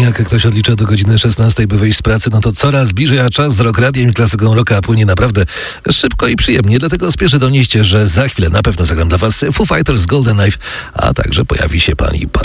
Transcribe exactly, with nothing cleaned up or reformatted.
Jak ktoś odlicza do godziny szesnastej, by wyjść z pracy, no to coraz bliżej, a czas z Rock Radiem i klasyką rocka płynie naprawdę szybko i przyjemnie. Dlatego spieszę donieść, że za chwilę na pewno zagram dla was Foo Fighters Golden Knife, a także pojawi się pani